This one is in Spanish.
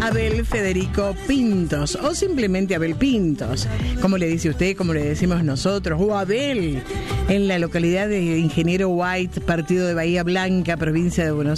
Abel Federico Pintos, o simplemente Abel Pintos, como le dice usted, como le decimos nosotros, o Abel, en la localidad de Ingeniero White, partido de Bahía Blanca, provincia de Buenos